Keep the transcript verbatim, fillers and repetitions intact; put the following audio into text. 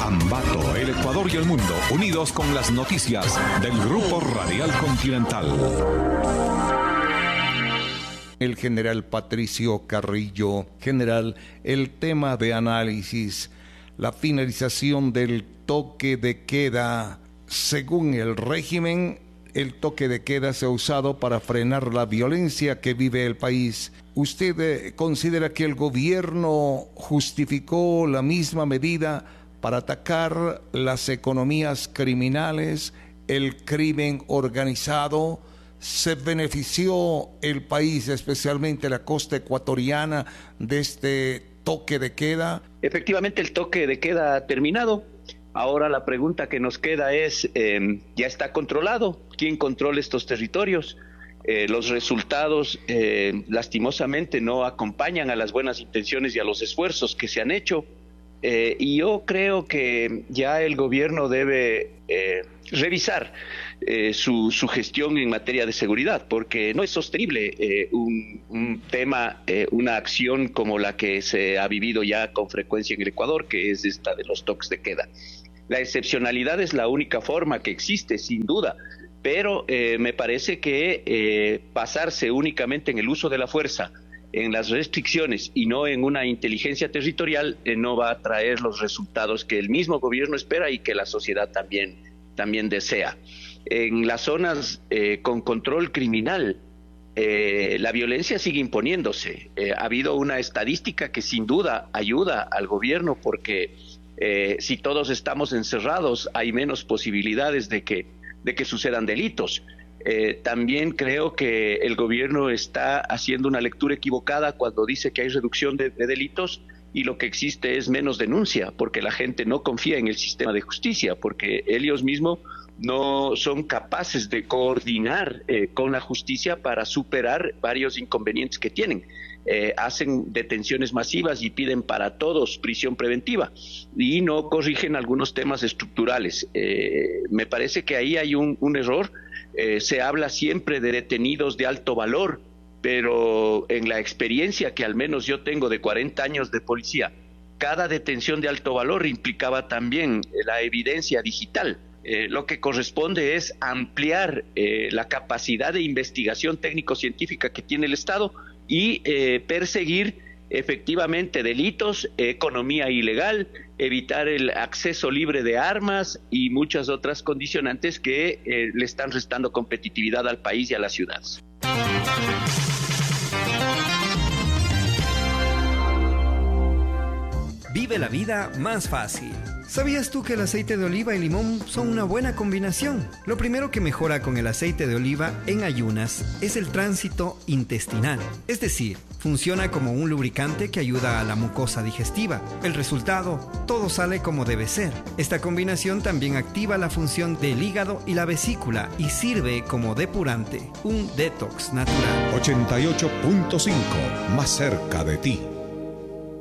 Ambato, el Ecuador y el mundo, unidos con las noticias del Grupo Radial Continental. El general Patricio Carrillo. General, el tema de análisis, la finalización del toque de queda. Según el régimen, el toque de queda se ha usado para frenar la violencia que vive el país. ¿Usted eh, considera que el gobierno justificó la misma medida para atacar las economías criminales, el crimen organizado? ¿Se benefició el país, especialmente la costa ecuatoriana, de este toque de queda? Efectivamente, el toque de queda ha terminado. Ahora la pregunta que nos queda es, eh, ¿ya está controlado? ¿Quién controla estos territorios? Eh, los resultados, eh, lastimosamente, no acompañan a las buenas intenciones y a los esfuerzos que se han hecho. Eh, y yo creo que ya el gobierno debe eh, revisar eh, su, su gestión en materia de seguridad, porque no es sostenible eh, un, un tema, eh, una acción como la que se ha vivido ya con frecuencia en el Ecuador, que es esta de los toques de queda. La excepcionalidad es la única forma que existe, sin duda, pero eh, me parece que eh, basarse únicamente en el uso de la fuerza, en las restricciones y no en una inteligencia territorial, eh, no va a traer los resultados que el mismo gobierno espera y que la sociedad también, también desea. En las zonas eh, con control criminal, eh, la violencia sigue imponiéndose. Eh, ha habido una estadística que sin duda ayuda al gobierno porque eh, si todos estamos encerrados hay menos posibilidades de que, de que sucedan delitos. Eh, también creo que el gobierno está haciendo una lectura equivocada cuando dice que hay reducción de, de delitos y lo que existe es menos denuncia, porque la gente no confía en el sistema de justicia, porque ellos mismos no son capaces de coordinar eh, con la justicia para superar varios inconvenientes que tienen. Eh, hacen detenciones masivas y piden para todos prisión preventiva y no corrigen algunos temas estructurales. Eh, me parece que ahí hay un, un error. Eh, se habla siempre de detenidos de alto valor, pero en la experiencia que al menos yo tengo de cuarenta años de policía, cada detención de alto valor implicaba también la evidencia digital. Eh, lo que corresponde es ampliar eh, la capacidad de investigación técnico-científica que tiene el Estado y eh, perseguir efectivamente delitos, economía ilegal, evitar el acceso libre de armas y muchas otras condicionantes que eh, le están restando competitividad al país y a las ciudades. Vive la vida más fácil. ¿Sabías tú que el aceite de oliva y limón son una buena combinación? Lo primero que mejora con el aceite de oliva en ayunas es el tránsito intestinal. Es decir, funciona como un lubricante que ayuda a la mucosa digestiva. El resultado, todo sale como debe ser. Esta combinación también activa la función del hígado y la vesícula y sirve como depurante, un detox natural. ochenta y ocho punto cinco, más cerca de ti.